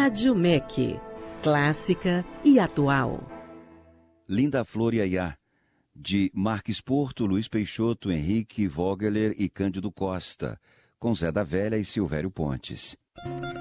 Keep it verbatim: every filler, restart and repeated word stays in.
Rádio M E C. Clássica e atual. Linda Flor Iaiá, de Marques Porto, Luiz Peixoto, Henrique Vogeler e Cândido Costa, com Zé da Velha e Silvério Pontes.